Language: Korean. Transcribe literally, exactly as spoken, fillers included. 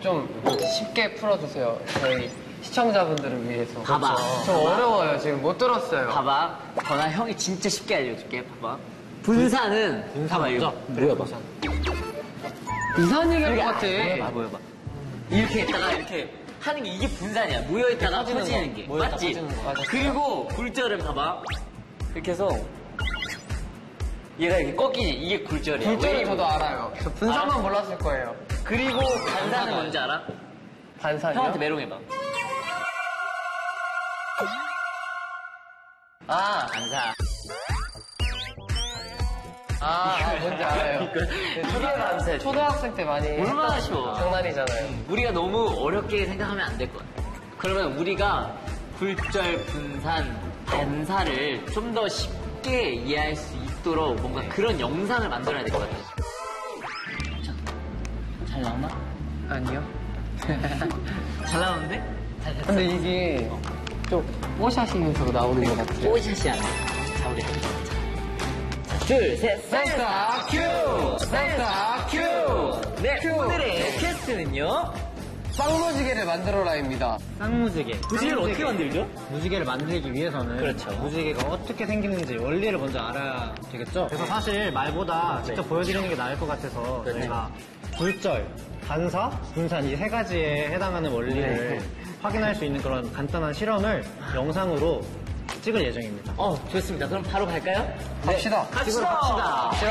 좀 쉽게 풀어주세요. 저희 시청자분들을 위해서. 봐봐. 그렇죠. 저 어려워요. 지금 못 들었어요. 봐봐. 건아 형이 진짜 쉽게 알려줄게. 봐봐. 분산은 분산 봐봐, 이거 모여봐. 이상한 얘기할 것 같아. 모여봐, 모여봐. 이렇게 있다가 이렇게 하는 게 이게 분산이야. 모여있다가 퍼지는 게. 모여있다가 맞지? 퍼지는 거. 맞아. 그리고 굴절은 봐봐. 이렇게 해서 얘가 이렇게 꺾이지. 이게 굴절이야. 굴절은 저도 알아요. 저 분산만 알아? 몰랐을 거예요. 그리고 반사는 뭔지 알아? 반산이요? 형한테 메롱해봐. 아, 반사. 아, 아, 뭔지 알아요. 이게 반사지. 초등학생 때 많이 얼마나 했던 쉬워. 장난이잖아요. 우리가 너무 어렵게 생각하면 안 될 것 같아. 그러면 우리가 굴절, 분산, 반사를 좀 더 쉽게 이해할 수 있도록 뭔가 그런 영상을 만들어야 될 것 같아. 자, 잘 나오나? 아니요. 잘 나오는데? 잘 됐어. 근데 이게 좀 뽀샤시면서 나오는 것 같아요. 뽀샷이 아니야. 자, 우리 자, 둘, 셋, 센터 큐! 센터 큐! 네, 오늘의 퀘스트는요? 쌍무지개를 만들어라입니다. 쌍무지개. 무지개를 어떻게 만들죠? 무지개를 만들기 위해서는 그렇죠. 무지개가 어떻게 생기는지 원리를 먼저 알아야 되겠죠? 그래서 사실 말보다 직접 보여드리는 게 나을 것 같아서 저희가 굴절, 반사, 분산 이 세 가지에 해당하는 원리를 확인할 수 있는 그런 간단한 실험을 영상으로 찍을 예정입니다. 어, 좋습니다. 그럼 바로 갈까요? 갑시다. 찍으러 갑시다.